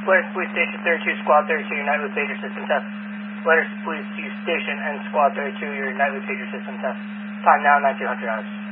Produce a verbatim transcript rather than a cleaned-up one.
Letters Police Station thirty-two, Squad thirty-two, your nightly pager system test. Letters Police Station and Squad thirty-two, your nightly pager system test. Time now, nineteen hundred hours.